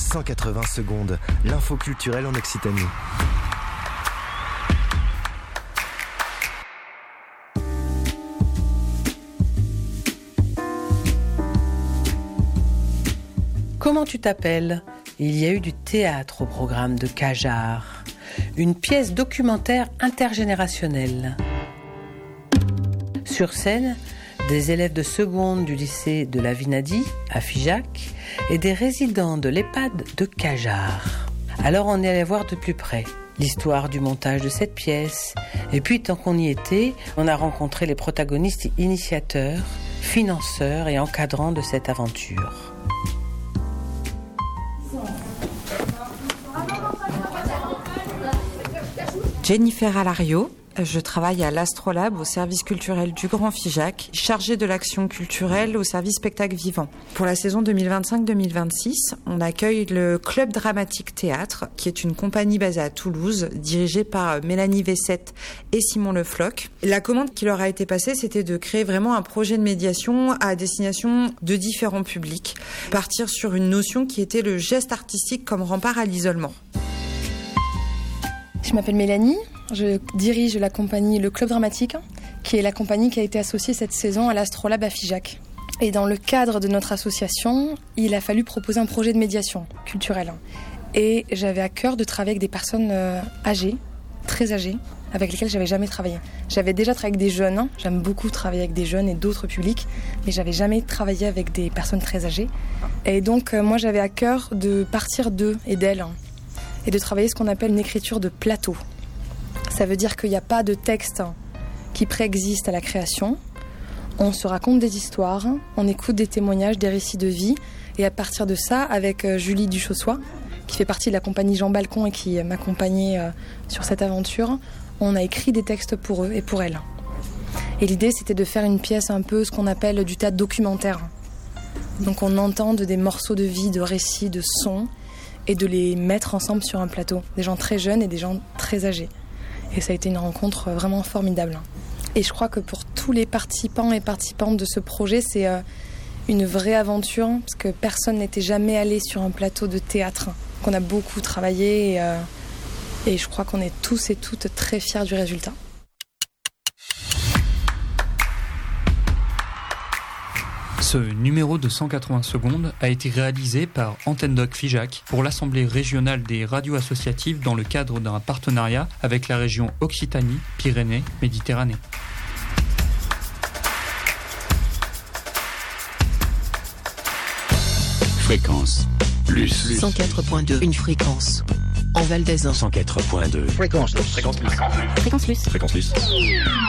180 secondes, l'info culturelle en Occitanie. Comment tu t'appelles ? Il y a eu du théâtre au programme de Cajar, une pièce documentaire intergénérationnelle. Sur scène, des élèves de seconde du lycée de la Vinadi, à Figeac, et des résidents de l'EHPAD de Cajar. Alors on est allé voir de plus près l'histoire du montage de cette pièce. Et puis tant qu'on y était, on a rencontré les protagonistes initiateurs, financeurs et encadrants de cette aventure. Jennifer Alario, je travaille à l'Astrolabe au service culturel du Grand Figeac, chargée de l'action culturelle au service spectacle vivant. Pour la saison 2025-2026, on accueille le Club Dramatique Théâtre, qui est une compagnie basée à Toulouse, dirigée par Mélanie Vessette et Simon Le Floch. La commande qui leur a été passée, c'était de créer vraiment un projet de médiation à destination de différents publics. Partir sur une notion qui était le geste artistique comme rempart à l'isolement. Je m'appelle Mélanie, je dirige la compagnie Le Club Dramatique, qui est la compagnie qui a été associée cette saison à l'Astrolabe à Figeac. Et dans le cadre de notre association, il a fallu proposer un projet de médiation culturelle. Et j'avais à cœur de travailler avec des personnes âgées, très âgées, avec lesquelles j'avais jamais travaillé. J'avais déjà travaillé avec des jeunes, j'aime beaucoup travailler avec des jeunes et d'autres publics, mais j'avais jamais travaillé avec des personnes très âgées. Et donc moi j'avais à cœur de partir d'eux et d'elles, et de travailler ce qu'on appelle une écriture de plateau. Ça veut dire qu'il n'y a pas de texte qui préexiste à la création. On se raconte des histoires, on écoute des témoignages, des récits de vie, et à partir de ça, avec Julie Duchossois, qui fait partie de la compagnie Jean Balcon et qui m'accompagnait sur cette aventure, on a écrit des textes pour eux et pour elles. Et l'idée, c'était de faire une pièce un peu ce qu'on appelle du théâtre documentaire. Donc on entend des morceaux de vie, de récits, de sons, et de les mettre ensemble sur un plateau. Des gens très jeunes et des gens très âgés. Et ça a été une rencontre vraiment formidable. Et je crois que pour tous les participants et participantes de ce projet, c'est une vraie aventure, parce que personne n'était jamais allé sur un plateau de théâtre. On a beaucoup travaillé et je crois qu'on est tous et toutes très fiers du résultat. Ce numéro de 180 secondes a été réalisé par Antenne Doc Figeac pour l'Assemblée régionale des radios associatives dans le cadre d'un partenariat avec la région Occitanie-Pyrénées-Méditerranée. Fréquence plus 104.2, une fréquence en Val d'Azun. 104.2 Fréquence plus. Fréquence plus.